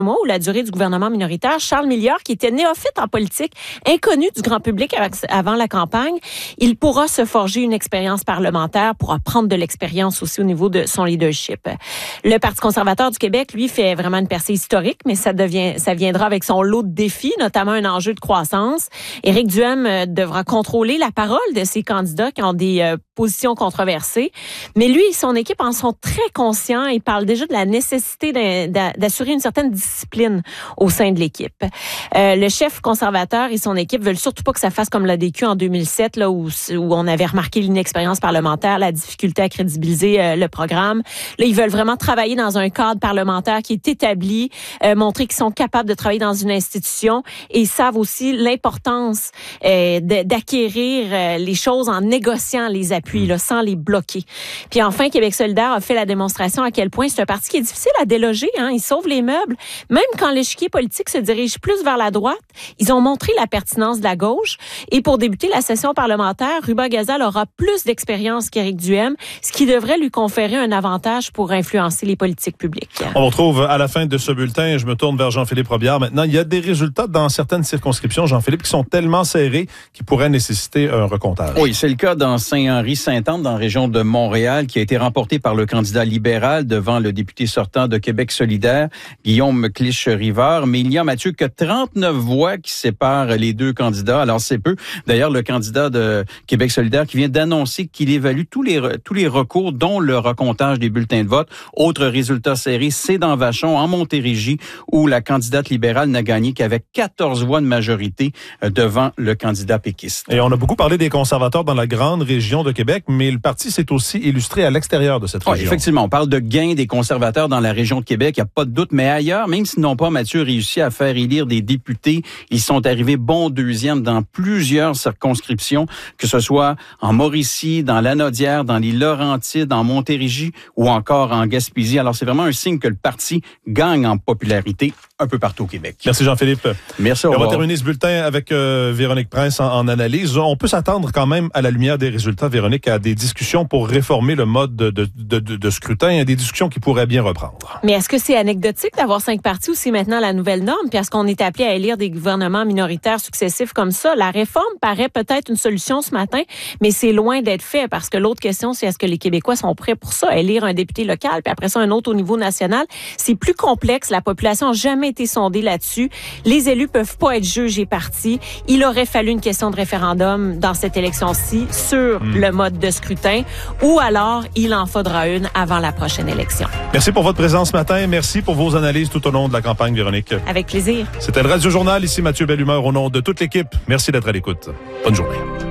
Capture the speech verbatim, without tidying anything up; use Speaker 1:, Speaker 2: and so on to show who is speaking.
Speaker 1: mois ou la durée du gouvernement minoritaire, Charles Milliard, qui était néophyte en politique, inconnu du grand public avant la campagne, il pourra se forger une expérience parlementaire, pourra prendre de l'expérience aussi au niveau de son leadership. Le Parti conservateur du Québec, lui, fait vraiment une percée historique, mais ça devient, ça viendra avec son lot de défis, notamment un enjeu de croissance. Éric Duhem devra contrôler la parole de ces candidats qui ont des euh, positions controversées, mais lui et son équipe en sont très conscients. Ils parlent déjà de la nécessité d'assurer une certaine discipline discipline au sein de l'équipe. Euh, le chef conservateur et son équipe veulent surtout pas que ça fasse comme l'A D Q en deux mille sept, là, où, où on avait remarqué l'inexpérience parlementaire, la difficulté à crédibiliser euh, le programme. Là, ils veulent vraiment travailler dans un cadre parlementaire qui est établi, euh, montrer qu'ils sont capables de travailler dans une institution et ils savent aussi l'importance euh, de, d'acquérir euh, les choses en négociant les appuis, là, sans les bloquer. Puis enfin, Québec solidaire a fait la démonstration à quel point c'est un parti qui est difficile à déloger. Hein. Il sauve les meubles. Même quand l'échiquier politique se dirige plus vers la droite, ils ont montré la pertinence de la gauche. Et pour débuter la session parlementaire, Ruba Gazal aura plus d'expérience qu'Éric Duhem, ce qui devrait lui conférer un avantage pour influencer les politiques publiques.
Speaker 2: On retrouve à la fin de ce bulletin, je me tourne vers Jean-Philippe Robillard maintenant, il y a des résultats dans certaines circonscriptions, Jean-Philippe, qui sont tellement serrés qui pourraient nécessiter un recomptage.
Speaker 3: Oui, c'est le cas dans Saint-Henri-Sainte-Anne, dans la région de Montréal, qui a été remporté par le candidat libéral devant le député sortant de Québec solidaire, Guillaume Clich-Rivard. Mais il y a, Mathieu, que trente-neuf voix qui séparent les deux candidats. Alors, c'est peu. D'ailleurs, le candidat de Québec solidaire qui vient d'annoncer qu'il évalue tous les, tous les recours, dont le recomptage des bulletins de vote. Autre résultat serré, c'est dans Vachon, en Montérégie, où la candidate libérale n'a gagné qu'avec quatorze voix de majorité devant le candidat péquiste.
Speaker 2: Et on a beaucoup parlé des conservateurs dans la grande région de Québec, mais le parti s'est aussi illustré à l'extérieur de cette région.
Speaker 3: Oui, effectivement, on parle de gain des conservateurs dans la région de Québec, il n'y a pas de doute, mais ailleurs, même s'ils n'ont pas, Mathieu, réussi à faire élire des députés, ils sont arrivés bons deuxièmes dans plusieurs circonscriptions, que ce soit en Mauricie, dans Lanaudière, dans les Laurentides, en Montérégie ou encore en Gaspésie. Alors, c'est vraiment un signe que le parti gagne en popularité un peu partout au Québec.
Speaker 2: Merci Jean-Philippe.
Speaker 3: Merci.
Speaker 2: On va terminer ce bulletin avec euh, Véronique Prince en, en analyse. On peut s'attendre quand même, à la lumière des résultats, Véronique, à des discussions pour réformer le mode de, de, de, de, de scrutin, des discussions qui pourraient bien reprendre.
Speaker 1: Mais est-ce que c'est anecdotique d'avoir cinq partis ou c'est maintenant la nouvelle norme? Puis est-ce qu'on est appelé à élire des gouvernements minoritaires successifs comme ça? La réforme paraît peut-être une solution ce matin, mais c'est loin d'être fait parce que l'autre question, c'est est-ce que les Québécois sont prêts pour ça, élire un député local, puis après ça, un autre au niveau national? C'est plus complexe. La population n'a jamais été sondée là-dessus. Les élus peuvent pas être jugés partis. Il aurait fallu une question de référendum dans cette élection-ci sur mmh. le mode de scrutin ou alors il en faudra une avant la prochaine élection.
Speaker 2: Merci pour votre présence ce matin. Merci pour vos analyses tout au long de la campagne, Véronique.
Speaker 1: Avec plaisir.
Speaker 2: C'était le Radio Journal. Ici Mathieu Bellumeur au nom de toute l'équipe. Merci d'être à l'écoute. Bonne journée.